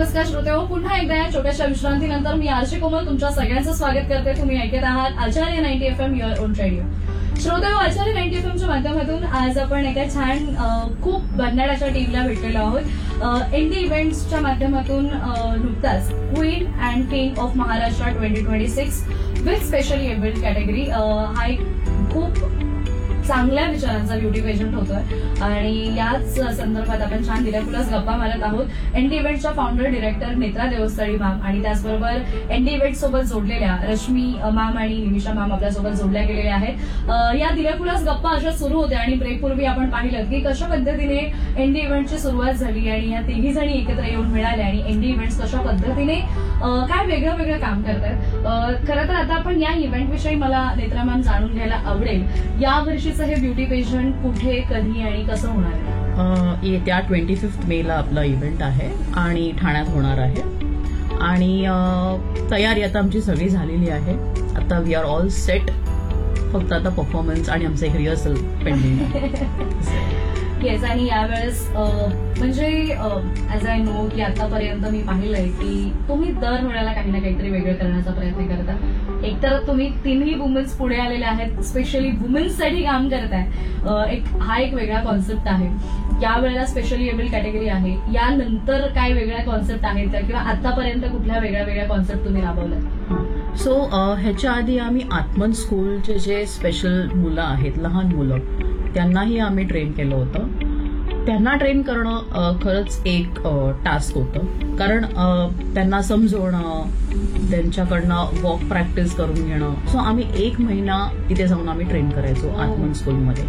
नमस्कार श्रोतेहो, पुन्हा एकदा या छोट्याशा विश्रांतीनंतर मी आरजे कोमल तुमच्या सगळ्यांचं स्वागत करते. तुम्ही ऐकत आहात आचार्य 90 FM युअर ओन रेडिओ. श्रोतेहो, आचार्य 90 FMच्या माध्यमातून आज आपण एका छान खूप भन्नाडाच्या टीमला भेटलेलो आहोत. एनडी इव्हेंट्सच्या माध्यमातून नुकताच queen and king of Maharashtra 2026 with specially abled category हा एक खूप चांगल्या विचारांचा ब्युटी पेजंट होतोय आणि याच संदर्भात आपण छान दिल्यापुलाच गप्पा मारत आहोत. ND इव्हेंट्सच्या founder director Netra Deosthali ma'am आणि त्याचबरोबर एनडी इव्हेंट सोबत जोडलेल्या रश्मी मॅम आणि निमिषा मॅम आपल्यासोबत जोडल्या गेलेल्या आहेत. या दिल्यापुलाच गप्पा अशा सुरू होत्या आणि ब्रेकपूर्वी आपण पाहिलं की कशा पद्धतीने एनडी इव्हेंटची सुरुवात झाली आणि या तिघी जणी एकत्र येऊन मिळाल्या आणि एनडी इव्हेंट्स कशा पद्धतीने काय वेगळं वेगळं काम करतात. खरं तर आता आपण या इव्हेंटविषयी मला नेत्रा मॅम जाणून घ्यायला आवडेल. यावर्षीचं हे ब्युटी पेजंट कुठे, कधी आणि कसं होणार आहे? येत्या 25 मेला आपला इव्हेंट आहे आणि ठाण्यात होणार आहे आणि तयारी आता आमची सगळी झालेली आहे. आता वी आर ऑल सेट. फक्त आता परफॉर्मन्स आणि आमचं एक रिहर्सल पेंडिंग आहे. येस, आणि यावेळेस म्हणजे ऍज आय नो की आतापर्यंत मी पाहिलंय की तुम्ही दर वेळेला काही ना काहीतरी वेगळं करण्याचा प्रयत्न करता. एकतर तुम्ही तिन्ही वुमेन्स पुढे आलेल्या आहेत, स्पेशली वुमेन्ससाठी काम करताय. हा एक वेगळा कॉन्सेप्ट आहे. यावेळेला स्पेशली एबल्ड कॅटेगरी आहे. यानंतर काय वेगळ्या कॉन्सेप्ट आहेत किंवा आतापर्यंत कुठल्या वेगळ्या वेगळ्या कॉन्सेप्ट तुम्ही राबवल्या? सो ह्याच्या आधी आम्ही आत्मन स्कूलचे जे स्पेशल मुलं आहेत, लहान मुलं, त्यांनाही आम्ही ट्रेन केलं होतं. त्यांना ट्रेन करणं खरंच एक टास्क होतं, कारण त्यांना समजवणं, त्यांच्याकडनं वॉक प्रॅक्टिस करून घेणं. सो आम्ही 1 महिना तिथे जाऊन आम्ही ट्रेन करायचो आत्मन स्कूलमध्ये.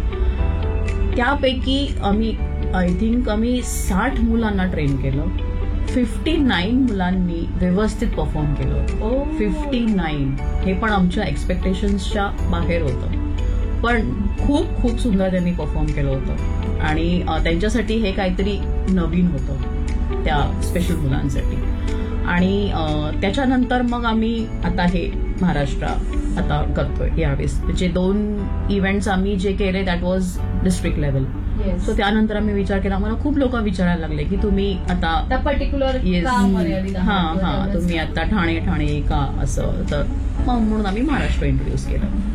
त्यापैकी आय थिंक आम्ही 60 मुलांना ट्रेन केलं. 59 मुलांनी व्यवस्थित परफॉर्म केलं. 59 हे पण आमच्या एक्सपेक्टेशन्सच्या बाहेर होतं, पण खूप खूप सुंदर त्यांनी परफॉर्म केलं होतं आणि त्यांच्यासाठी हे काहीतरी नवीन होतं त्या स्पेशल मुलांसाठी. आणि त्याच्यानंतर मग आम्ही आता हे महाराष्ट्र आता करतोय यावेळेस. म्हणजे 2 इव्हेंट्स आम्ही जे केले that was district level. So त्यानंतर आम्ही विचार केला, मला खूप लोक विचारायला लागले की तुम्ही आता पर्टिक्युलर तुम्ही आता ठाणे का असं. तर मग म्हणून आम्ही महाराष्ट्र इंट्रोड्यूस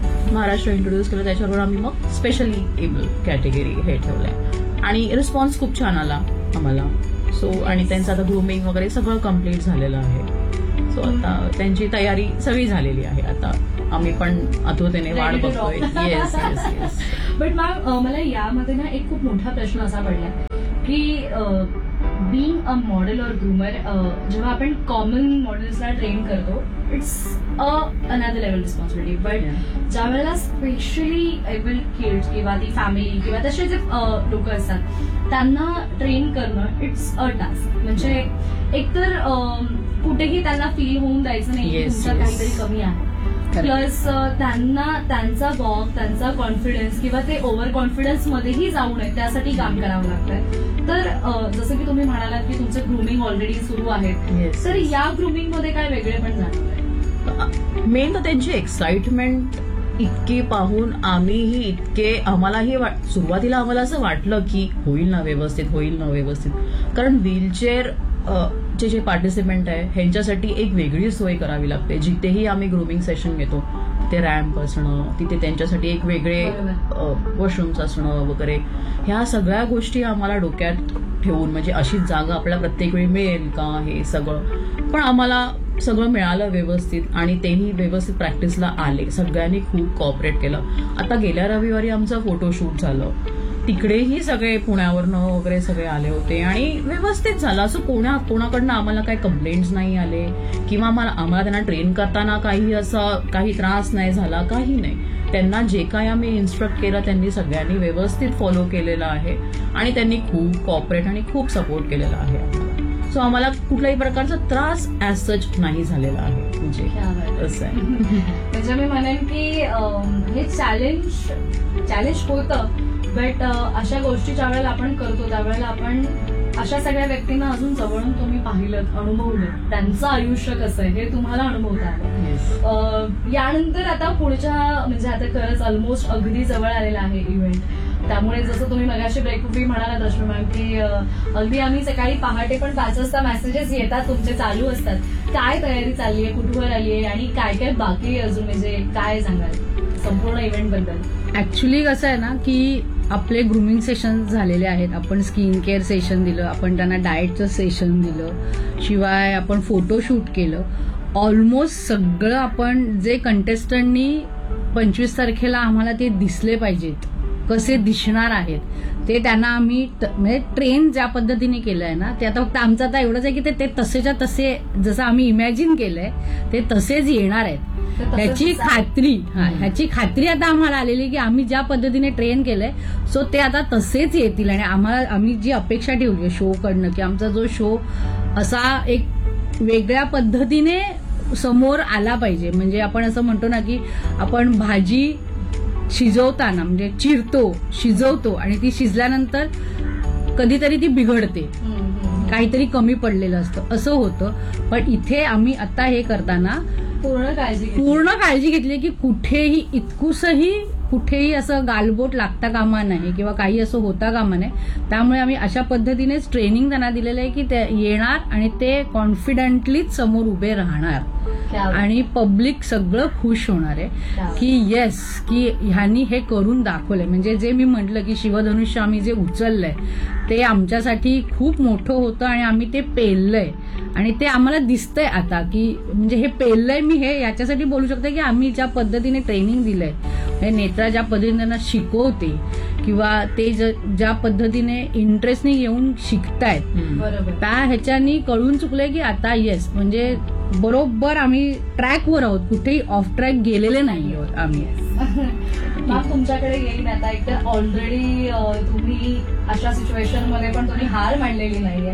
केलं. त्याच्यावर आम्ही मग स्पेशली एबल कॅटेगरी हे ठेवलंय आणि रिस्पॉन्स खूप छान आला आम्हाला. सो आणि त्यांचं आता ग्रूमिंग वगैरे सगळं कम्प्लीट झालेलं आहे. सो आता त्यांची तयारी सगळी झालेली आहे. आता आम्ही पण आतुरतेने वाट बघतोय. येस. बट मॅम, मला यामध्ये ना एक खूप मोठा प्रश्न असा पडला की बीइंग अ मॉडेल और ग्रूमर, जेव्हा आपण कॉमन मॉडेल्सला ट्रेन करतो, it's another level responsibility. But ज्या वेळेला स्पेशली एबल्ड किड्स किंवा ती फॅमिली किंवा तसे जे लोक असतात त्यांना ट्रेन करणं, इट्स अ टास्क. म्हणजे एकतर कुठेही त्यांना फील होऊन द्यायचं नाही की तुमचं काहीतरी कमी आहे. प्लस त्यांना त्यांचा वॉक, त्यांचा कॉन्फिडन्स किंवा ते ओव्हर कॉन्फिडन्स मध्येही जाऊ नये त्यासाठी काम करावं लागतंय. तर जसं की तुम्ही म्हणालात की तुमचं ग्रूमिंग ऑलरेडी सुरू आहे, तर या ग्रूमिंग मध्ये काय वेगळे पण जाणवतंय? मेन तर त्यांची एक्साइटमेंट इतकी पाहून आम्हीही इतके, आम्हालाही सुरुवातीला आम्हाला असं वाटलं की होईल ना व्यवस्थित, कारण व्हीलचेअर जे पार्टिसिपंट आहे ह्यांच्यासाठी एक वेगळी सोय करावी लागते. जिथेही आम्ही ग्रूमिंग सेशन घेतो तिथे रॅम्प असणं, तिथे त्यांच्यासाठी एक वेगळे वॉशरूम्स असणं वगैरे, ह्या सगळ्या गोष्टी आम्हाला डोक्यात ठेवून, म्हणजे अशीच जागा आपल्याला प्रत्येक वेळी मिळेल का हे सगळं. पण आम्हाला सगळं मिळालं व्यवस्थित आणि तेही व्यवस्थित प्रॅक्टिसला आले. सगळ्यांनी खूप कॉपरेट केलं. आता गेल्या रविवारी आमचं फोटोशूट झालं, तिकडेही सगळे पुण्यावरनं वगैरे सगळे आले होते आणि व्यवस्थित झालं. असं कोणाकडनं आम्हाला काही कंप्लेंट्स नाही आले किंवा आम्हाला त्यांना ट्रेन करताना काही त्रास नाही झाला, काही नाही. त्यांना जे काय आम्ही इन्स्ट्रक्ट केलं त्यांनी सगळ्यांनी व्यवस्थित फॉलो केलेलं आहे आणि त्यांनी खूप कॉपरेट आणि खूप सपोर्ट केलेला आहे आम्हाला. सो आम्हाला कुठल्याही प्रकारचा त्रास ऍज सच नाही झालेला आहे. म्हणजे असं आहे. म्हणजे मी म्हणेन की हे चॅलेंज होतं, बट अशा गोष्टी ज्या वेळेला आपण करतो त्यावेळेला आपण अशा सगळ्या व्यक्तींना अजून जवळून तुम्ही पाहिलं, अनुभवलं, त्यांचं आयुष्य कसं आहे हे तुम्हाला अनुभवता आलं. यानंतर आता पुढच्या म्हणजे आता खरंच ऑलमोस्ट अगदी जवळ आलेला आहे इव्हेंट. त्यामुळे जसं तुम्ही मगाशी ब्रेकअपी म्हणालात रश्मी मॅम की अगदी आम्ही सकाळी पहाटे पण 5 वाजता मेसेजेस येतात तुमचे चालू असतात. काय तयारी चालली आहे, कुठवर आली आहे आणि काय काय बाकी आहे अजून, म्हणजे काय सांगाल संपूर्ण इव्हेंट बद्दल? ऍक्च्युली कसं आहे ना की आपले ग्रुमिंग सेशन झालेले आहेत. आपण स्किन केअर सेशन दिलं, आपण त्यांना डाएटचं सेशन दिलं, शिवाय आपण फोटोशूट केलं. ऑलमोस्ट सगळं आपण जे कंटेस्टंटनी 25 तारखेला आम्हाला ते दिसले पाहिजेत, कसे दिसणार आहेत ते त्यांना आम्ही म्हणजे ट्रेन ज्या पद्धतीने केलंय ना, ते आता फक्त आमचं आता एवढंच आहे की ते तसेच्या तसे जसं आम्ही इमॅजिन केलंय ते तसेच येणार आहेत. ह्याची खात्री आता आम्हाला आलेली की आम्ही ज्या पद्धतीने ट्रेन केलंय सो ते आता तसेच येतील. आणि आम्ही जी अपेक्षा ठेवली शो कडनं की आमचा जो शो असा एक वेगळ्या पद्धतीने समोर आला पाहिजे. म्हणजे आपण असं म्हणतो ना की आपण भाजी शिजवताना म्हणजे चिरतो, शिजवतो आणि ती शिजल्यानंतर कधीतरी ती बिघडते, काहीतरी कमी पडलेलं असतं, असं होतं. पण इथे आम्ही आता हे करताना पूर्ण काळजी घेतली की कुठेही इतकुसही कुठेही असं गालबोट लागता कामा नाही किंवा काही असं होता कामा नाही. त्यामुळे आम्ही अशा पद्धतीनेच ट्रेनिंग त्यांना दिलेलं आहे की ते येणार आणि ते कॉन्फिडेंटलीच समोर उभे राहणार आणि पब्लिक सगळं खुश होणार आहे की येस की ह्यांनी हे करून दाखवलंय. म्हणजे जे मी म्हटलं की शिवधनुष्य आम्ही जे उचललंय ते आमच्यासाठी खूप मोठं होतं आणि आम्ही ते पेललंय आणि ते आम्हाला दिसतंय आता की म्हणजे हे पेललंय. मी हे याच्यासाठी बोलू शकते की आम्ही ज्या पद्धतीने ट्रेनिंग दिलंय, म्हणजे नेत्रा ज्या पद्धतीने त्यांना शिकवते किंवा ते ज्या पद्धतीने इंटरेस्टने येऊन शिकतायत त्या ह्याच्यानी कळून चुकलंय की आता येस म्हणजे बरोबर आम्ही ट्रॅकवर आहोत, कुठेही ऑफ ट्रॅक गेलेले नाही आहोत आम्ही. मॅम तुमच्याकडे येईन आता. एकतर ऑलरेडी तुम्ही अशा सिच्युएशन मध्ये पण तुम्ही हार मांडलेली नाहीये.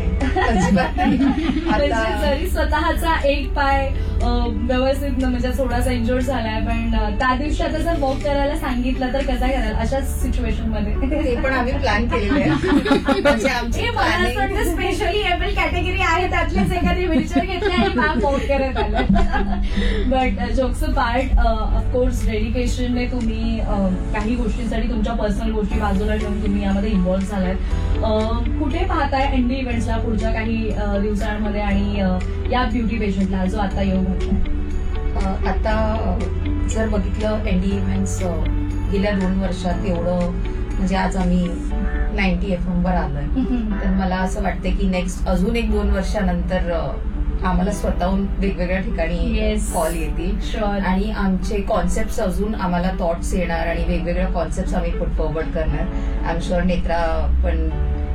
म्हणजे जरी स्वतःचा एक पाय व्यवस्थित म्हणजे थोडासा इंजोर्ड झालाय पण त्या दिवशी आता जर वॉक करायला सांगितलं तर कसा कराल अशा सिच्युएशन मध्ये? ते पण आम्ही प्लॅन केलेले आहे. मला असं वाटतं स्पेशली एबल कॅटेगरी आहे त्यातलीच एखादी व्हीलचेअर घेतली आणि मॅम वॉक करत आलं. बट जोक्स पार्ट ऑफकोर्स डेडिकेशनने तुम्ही काही गोष्टींसाठी तुमच्या पर्सनल गोष्टी बाजूला ठेवून तुम्ही यामध्ये इन्व्हॉल्व्ह झालात. कुठे पाहताय एनडी इव्हेंट्सला पुढच्या काही दिवसांमध्ये आणि या ब्युटी पेशंटला जो आता येऊ घातला? आता जर बघितलं एनडी इव्हेंट्स गेल्या 2 वर्षात एवढं म्हणजे आज आम्ही 90 FM वर आलोय, तर मला असं वाटतं की नेक्स्ट अजून 1-2 वर्षानंतर आम्हाला स्वतःहून वेगवेगळ्या ठिकाणी कॉल येतील आणि आमचे कॉन्सेप्ट अजून आम्हाला थॉट्स येणार आणि वेगवेगळ्या कॉन्सेप्ट आम्ही पुट फॉरवर्ड करणार. आय एम शुअर नेत्रा पण